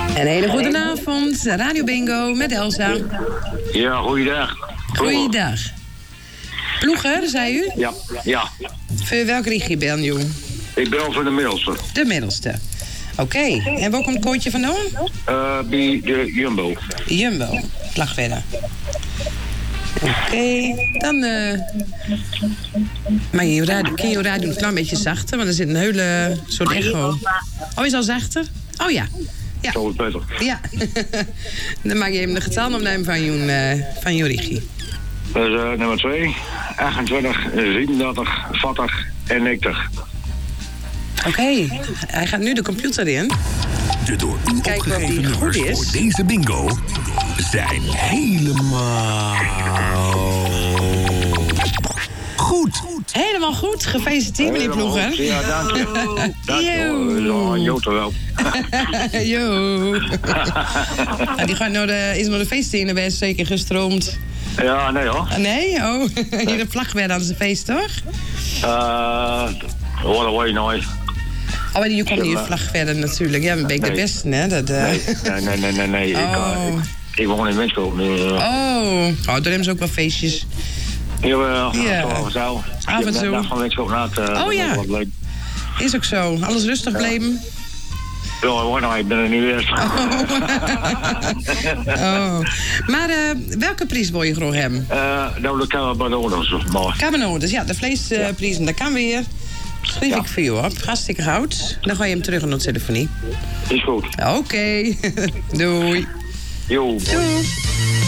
Een hele goede avond, Radio Bingo met Elsa. Ja, goeiedag. Goeiedag. Ploeger, zei u? Ja. Voor welke regie ben je? Ik ben voor de middelste. De middelste. Oké, en waar komt het kootje vandaan? Bij de Jumbo. Jumbo, slag verder. Oké, dan maar kun je radio een klein beetje zachter, want er zit een hele soort echo. Oh, is al zachter? Oh ja. Ja. Zo is beter. Ja. Dan maak je even de getalopname van je regie. Dat is nummer 2, 28, 37, 40 en 90. Oké, hij gaat nu de computer in. De door u opgegeven goed nummers is. voor deze bingo zijn helemaal goed. Helemaal goed. Gefeliciteerd, meneer Ploeger. Ja, dank je. Dank je. Jota wel. Jo. Die gaat is naar de feesten in de West zeker gestroomd. Ja, nee hoor. Nee? Oh, hier de vlag werd aan zijn feest, toch? Hoor away nooit. Oh, en je komt niet je vlag verder natuurlijk. Ja, dan ben ik de beste, hè? Dat, Nee. Ik woon in Winschoten. Door hem ze ook wel feestjes. Jawel, Ja. zo. Af en toe. Dag van Winschoten uit. Ja. Is ook zo. Alles rustig bleven. Ja, ik ben er nu eerst. Maar welke prijs wil je graag hebben? Nou, de Cabernet. Cabernet, ja, de vleesprijzen, dat kan weer. Schrijf ik voor jou op. Hartstikke goed. Dan ga je hem terug aan de telefonie. Is goed. Oké. Doei. Jo. Doei.